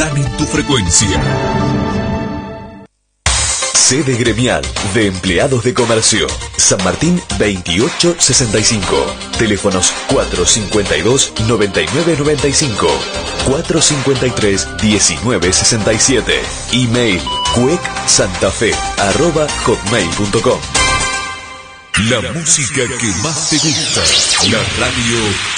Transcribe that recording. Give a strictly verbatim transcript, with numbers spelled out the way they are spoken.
están en tu frecuencia. Sede gremial de empleados de comercio. San Martín veintiocho sesenta y cinco. Teléfonos cuatro cincuenta y dos, noventa y nueve noventa y cinco. cuatro cincuenta y tres, diecinueve sesenta y siete. Email cuecsantafe arroba hotmail punto com. La música que más te gusta. La radio